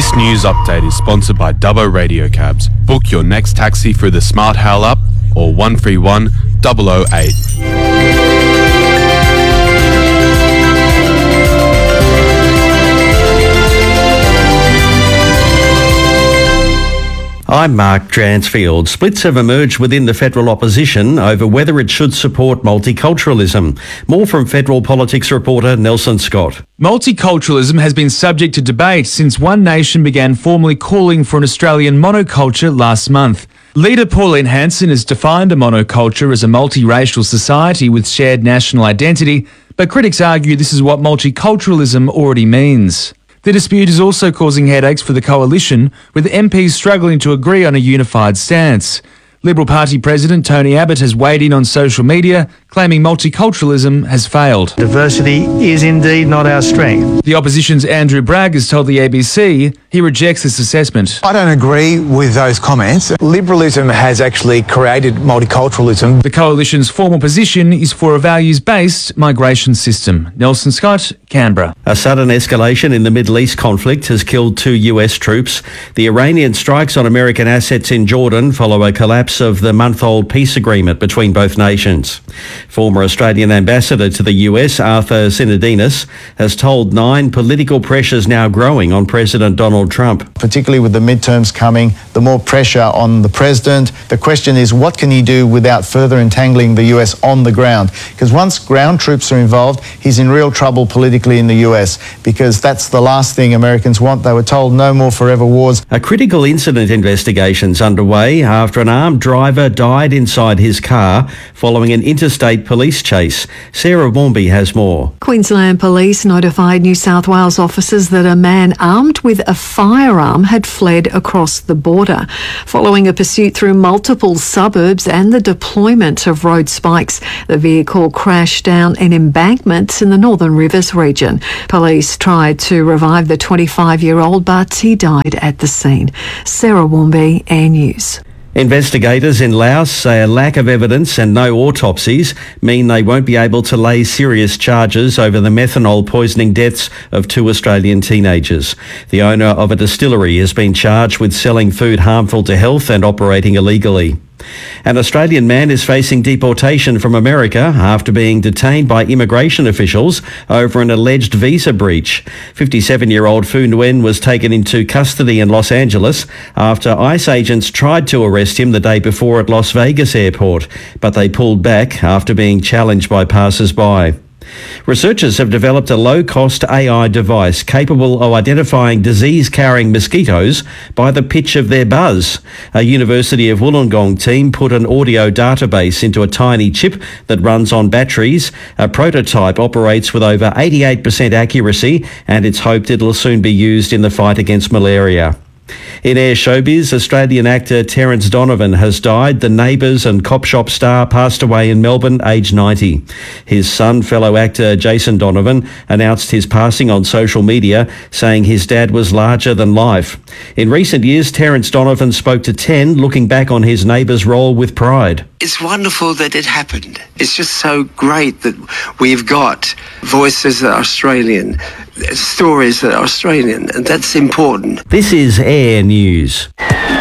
This news update is sponsored by Dubbo Radio Cabs. Book your next taxi through the Smart Hail app or 131 008. I'm Mark Dransfield. Splits have emerged within the federal opposition over whether it should support multiculturalism. More from federal politics reporter Nelson Scott. Multiculturalism has been subject to debate since One Nation began formally calling for an Australian monoculture last month. Leader Pauline Hanson has defined a monoculture as a multiracial society with shared national identity, but critics argue this is what multiculturalism already means. The dispute is also causing headaches for the coalition, with MPs struggling to agree on a unified stance. Liberal Party President Tony Abbott has weighed in on social media, claiming multiculturalism has failed. Diversity is indeed not our strength. The opposition's Andrew Bragg has told the ABC he rejects this assessment. I don't agree with those comments. Liberalism has actually created multiculturalism. The coalition's formal position is for a values-based migration system. Nelson Scott, Canberra. A sudden escalation in the Middle East conflict has killed 2 US troops. The Iranian strikes on American assets in Jordan follow a collapse of the month-old peace agreement between both nations. Former Australian ambassador to the US, Arthur Sinodinos, has told Nine political pressures now growing on President Donald Trump. Particularly with the midterms coming, the more pressure on the president. The question is, what can he do without further entangling the US on the ground? Because once ground troops are involved, he's in real trouble politically in the US, because that's the last thing Americans want. They were told no more forever wars. A critical incident investigation's underway after an armed driver died inside his car following an interstate police chase. Sarah Warmby has more. Queensland Police notified New South Wales officers that a man armed with a firearm had fled across the border. Following a pursuit through multiple suburbs and the deployment of road spikes, the vehicle crashed down an embankment in the Northern Rivers region. Police tried to revive the 25-year-old, but he died at the scene. Sarah Warmby, Air News. Investigators in Laos say a lack of evidence and no autopsies mean they won't be able to lay serious charges over the methanol poisoning deaths of 2 Australian teenagers. The owner of a distillery has been charged with selling food harmful to health and operating illegally. An Australian man is facing deportation from America after being detained by immigration officials over an alleged visa breach. 57-year-old Phu Nguyen was taken into custody in Los Angeles after ICE agents tried to arrest him the day before at Las Vegas airport, but they pulled back after being challenged by passers-by. Researchers have developed a low-cost AI device capable of identifying disease-carrying mosquitoes by the pitch of their buzz. A University of Wollongong team put an audio database into a tiny chip that runs on batteries. A prototype operates with over 88% accuracy, and it's hoped it'll soon be used in the fight against malaria. In air showbiz, Australian actor Terence Donovan has died. The Neighbours and Cop Shop star passed away in Melbourne, aged 90. His son, fellow actor Jason Donovan, announced his passing on social media, saying his dad was larger than life. In recent years, Terence Donovan spoke to 10, looking back on his Neighbours role with pride. It's wonderful that it happened. It's just so great that we've got voices that are Australian, stories that are Australian, and that's important. This is Air News.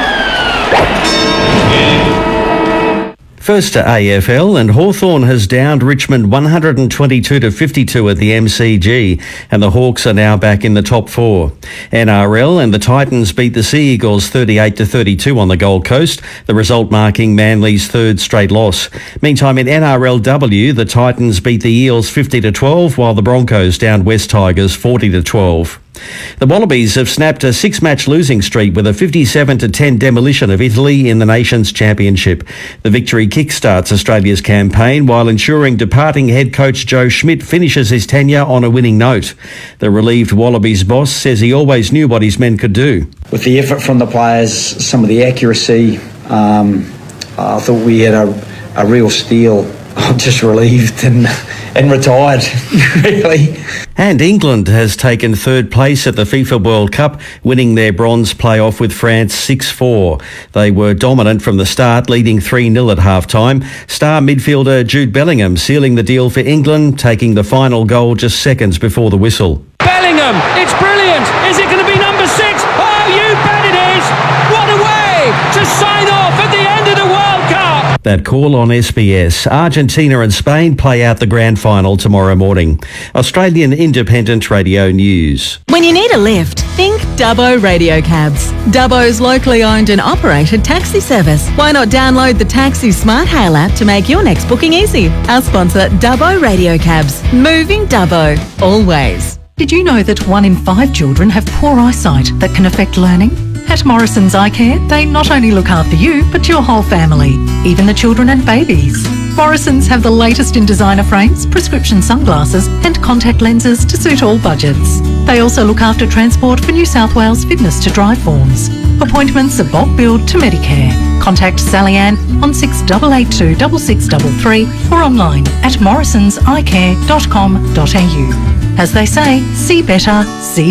First to AFL, and Hawthorn has downed Richmond 122-52 at the MCG, and the Hawks are now back in the top 4. NRL, and the Titans beat the Sea Eagles 38-32 on the Gold Coast, the result marking Manly's 3rd straight loss. Meantime, in NRLW, the Titans beat the Eels 50-12, while the Broncos downed West Tigers 40-12. The Wallabies have snapped a 6-match losing streak with a 57-10 demolition of Italy in the Nations Championship. The victory kickstarts Australia's campaign while ensuring departing head coach Joe Schmidt finishes his tenure on a winning note. The relieved Wallabies boss says he always knew what his men could do. With the effort from the players, some of the accuracy, I thought we had a real steal. I'm just relieved and retired, really. And England has taken 3rd place at the FIFA World Cup, winning their bronze playoff with France 6-4. They were dominant from the start, leading 3-0 at half-time. Star midfielder Jude Bellingham sealing the deal for England, taking the final goal just seconds before the whistle. Bellingham, it's brilliant! Is it going to be number 6? Oh, That call on SBS. Argentina and Spain play out the grand final tomorrow morning. Australian Independent Radio News. When you need a lift, think Dubbo Radio Cabs. Dubbo's locally owned and operated taxi service. Why not download the Taxi Smart Hail app to make your next booking easy? Our sponsor, Dubbo Radio Cabs. Moving Dubbo. Always. Did you know that 1 in 5 children have poor eyesight that can affect learning? At Morrison's Eye Care, they not only look after you, but your whole family, even the children and babies. Morrison's have the latest in designer frames, prescription sunglasses and contact lenses to suit all budgets. They also look after transport for New South Wales fitness to drive forms. Appointments are bulk billed to Medicare. Contact Sally Ann on 6882 6633 or online at morrisonseyecare.com.au. As they say, see better, see